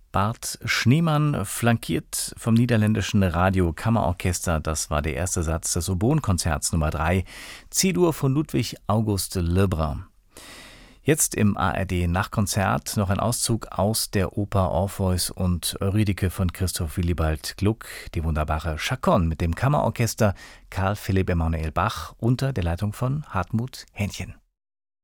Bart Schneemann, flankiert vom niederländischen Radiokammerorchester. Das war der erste Satz des Oboenkonzerts Nummer 3, C-Dur von Ludwig August Lebrun. Jetzt im ARD-Nachkonzert noch ein Auszug aus der Oper Orpheus und Eurydike von Christoph Willibald Gluck, die wunderbare Chaconne mit dem Kammerorchester Carl Philipp Emanuel Bach unter der Leitung von Hartmut Hähnchen.